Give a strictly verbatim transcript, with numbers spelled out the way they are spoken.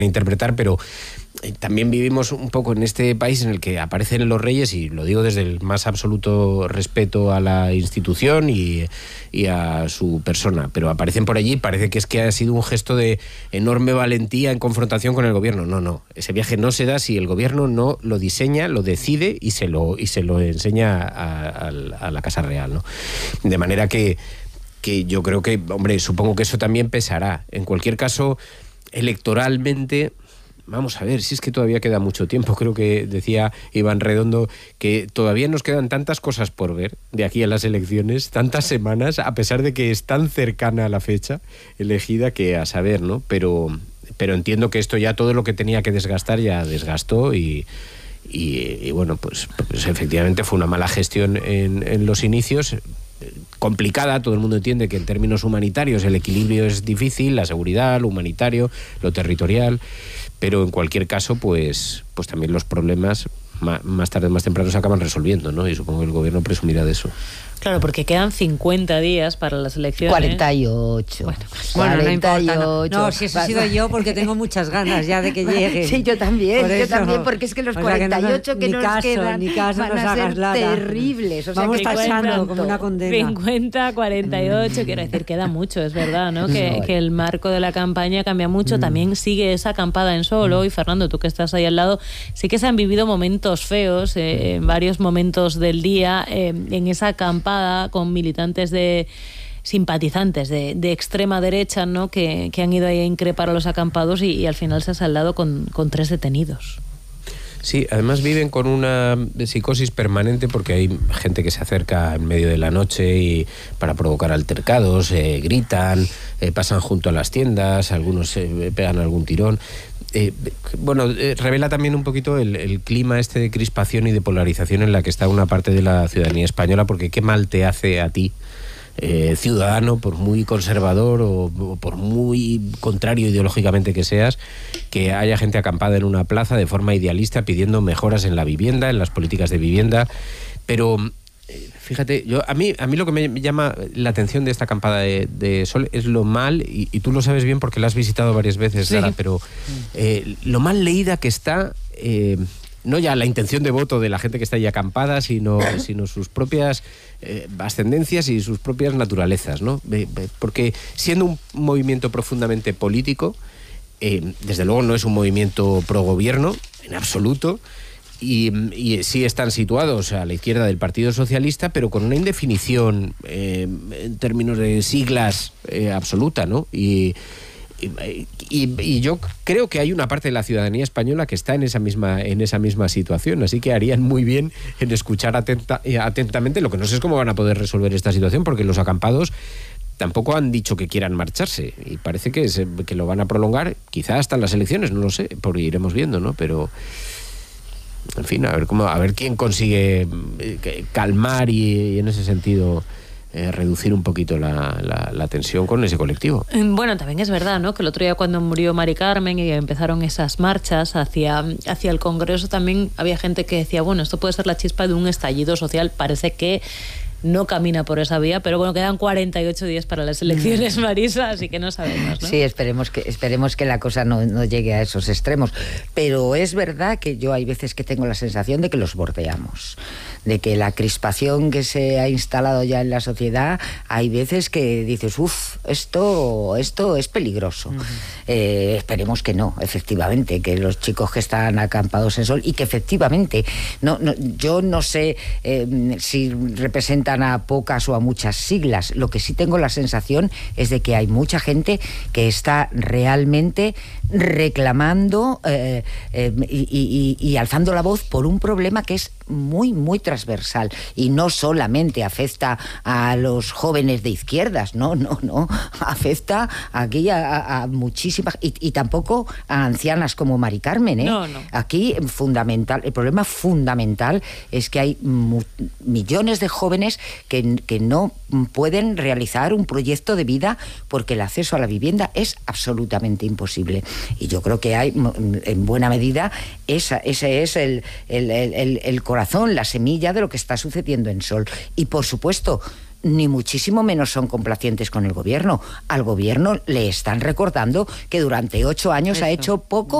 interpretar, pero también vivimos un poco en este país en el que aparecen los reyes, y lo digo desde el más absoluto respeto a la institución y, y a su persona, pero aparecen por allí, parece que es que ha sido un gesto de enorme valentía en confrontación con el gobierno. No, no, ese viaje no se da si el gobierno no lo diseña, lo decide y se lo, y se lo enseña a, a, a la Casa Real, ¿no? De manera que, que yo creo que, hombre, supongo que eso también pesará. En cualquier caso, electoralmente, vamos a ver, si es que todavía queda mucho tiempo. Creo que decía Iván Redondo que todavía nos quedan tantas cosas por ver de aquí a las elecciones, tantas semanas, a pesar de que es tan cercana a la fecha elegida, que a saber, ¿no? Pero, pero entiendo que esto ya, todo lo que tenía que desgastar ya desgastó, y, y, y bueno, pues, pues efectivamente fue una mala gestión en, en los inicios. Complicada, todo el mundo entiende que en términos humanitarios el equilibrio es difícil, la seguridad, lo humanitario, lo territorial, pero en cualquier caso, pues, pues también los problemas más tarde o más temprano se acaban resolviendo, ¿no? Y supongo que el gobierno presumirá de eso. Claro, porque quedan cincuenta días para las elecciones. cuarenta y ocho. Bueno, bueno no importa. No, no, no si eso he sido yo, porque tengo muchas ganas ya de que llegue. Sí, yo también, yo también, porque es que los o cuarenta y ocho que, no, que nos caso, quedan ni caso, van nos a hagas ser nada. terribles. O sea, vamos que pasando como una condena. cincuenta, cuarenta y ocho, quiero decir, queda mucho, es verdad, ¿no? Que, no, que el marco de la campaña cambia mucho. Mm. También sigue esa acampada en Solo, y Fernando, tú que estás ahí al lado, sí que se han vivido momentos feos, eh, en varios momentos del día, eh, en esa acampada con militares de simpatizantes de, de extrema derecha, ¿no? que, que han ido ahí a increpar a los acampados, y, y al final se ha saldado con, con tres detenidos. Sí, además viven con una psicosis permanente, porque hay gente que se acerca en medio de la noche y para provocar altercados, eh, gritan, eh, pasan junto a las tiendas, algunos eh, pegan algún tirón. Eh, bueno, eh, revela también un poquito el, el clima este de crispación y de polarización en la que está una parte de la ciudadanía española, porque qué mal te hace a ti, eh, ciudadano, por muy conservador o, o por muy contrario ideológicamente que seas, que haya gente acampada en una plaza de forma idealista pidiendo mejoras en la vivienda, en las políticas de vivienda. Pero fíjate, yo a mí a mí lo que me llama la atención de esta acampada de, de Sol es lo mal, y, y tú lo sabes bien porque la has visitado varias veces, Sara, sí. pero eh, lo mal leída que está, eh, no ya la intención de voto de la gente que está ahí acampada, sino, sino sus propias eh, ascendencias y sus propias naturalezas, ¿no? Porque siendo un movimiento profundamente político, eh, desde luego no es un movimiento pro gobierno, en absoluto. Y, y sí están situados a la izquierda del Partido Socialista, pero con una indefinición eh, en términos de siglas eh, absoluta, ¿no? Y, y, y, y yo creo que hay una parte de la ciudadanía española que está en esa misma, en esa misma situación, así que harían muy bien en escuchar atenta, atentamente. Lo que no sé es cómo van a poder resolver esta situación, porque los acampados tampoco han dicho que quieran marcharse, y parece que, se, que lo van a prolongar, quizá hasta las elecciones, no lo sé, porque iremos viendo, ¿no? Pero en fin, a ver cómo, a ver quién consigue calmar y, y en ese sentido eh, reducir un poquito la, la, la tensión con ese colectivo. Bueno, también es verdad, ¿no? Que el otro día, cuando murió Mari Carmen y empezaron esas marchas hacia, hacia el Congreso, también había gente que decía, bueno, esto puede ser la chispa de un estallido social. Parece que no camina por esa vía, pero bueno, quedan cuarenta y ocho días para las elecciones, Marisa, así que no sabemos, ¿no? Sí, esperemos que, esperemos que la cosa no, no llegue a esos extremos, pero es verdad que yo hay veces que tengo la sensación de que los bordeamos, de que la crispación que se ha instalado ya en la sociedad, hay veces que dices, uff, esto, esto es peligroso. Uh-huh. Eh, esperemos que no, efectivamente, que los chicos que están acampados en Sol, y que efectivamente, no, no, yo no sé eh, si representan a pocas o a muchas siglas. Lo que sí tengo la sensación es de que hay mucha gente que está realmente reclamando eh, eh, y, y, y alzando la voz por un problema que es muy, muy transversal, y no solamente afecta a los jóvenes de izquierdas, no, no, no, afecta aquí a, a, a muchísimas, y, y tampoco a ancianas como Mari Carmen, ¿eh? No, no. Aquí fundamental, el problema fundamental es que hay mu- millones de jóvenes que, que no pueden realizar un proyecto de vida porque el acceso a la vivienda es absolutamente imposible. Y yo creo que hay, en buena medida, esa, ese es el, el, el, el corazón, la semilla de lo que está sucediendo en Sol. Y por supuesto, ni muchísimo menos son complacientes con el gobierno. Al gobierno le están recordando que durante ocho años Eso. ha hecho poco